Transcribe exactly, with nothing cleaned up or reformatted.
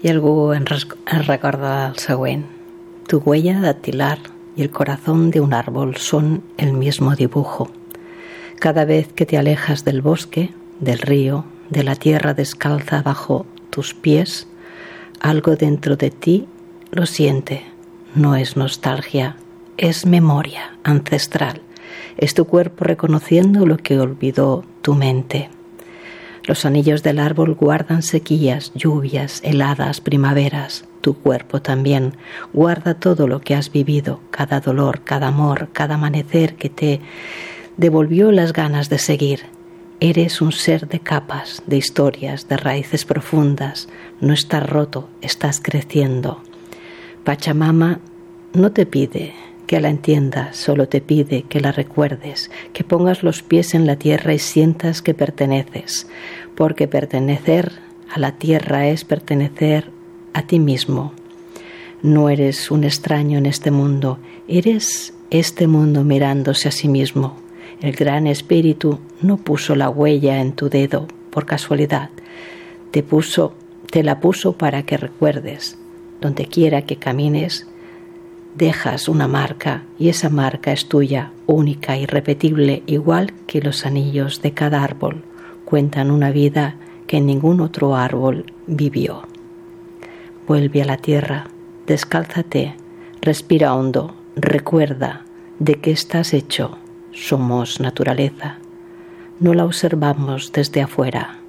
I algú ens recorda el següent. Tu huella dactilar y el corazón de un árbol son el mismo dibujo. Cada vez que te alejas del bosque, del río, de la tierra descalza bajo tus pies, algo dentro de ti lo siente. No es nostalgia, es memoria ancestral. Es tu cuerpo reconociendo lo que olvidó tu mente. Los anillos del árbol guardan sequías, lluvias, heladas, primaveras. Tu cuerpo también guarda todo lo que has vivido, cada dolor, cada amor, cada amanecer que te devolvió las ganas de seguir. Eres un ser de capas, de historias, de raíces profundas. No estás roto, estás creciendo. Pachamama no te pide que la entiendas, solo te pide que la recuerdes, que pongas los pies en la tierra y sientas que perteneces, porque pertenecer a la tierra es pertenecer a ti mismo. No eres un extraño en este mundo, eres este mundo mirándose a sí mismo. El gran espíritu no puso la huella en tu dedo por casualidad, te puso, te la puso para que recuerdes. Donde quiera que camines, dejas una marca y esa marca es tuya, única, irrepetible, igual que los anillos de cada árbol. Cuentan una vida que ningún otro árbol vivió. Vuelve a la tierra, descálzate, respira hondo, recuerda de qué estás hecho. Somos naturaleza. No la observamos desde afuera.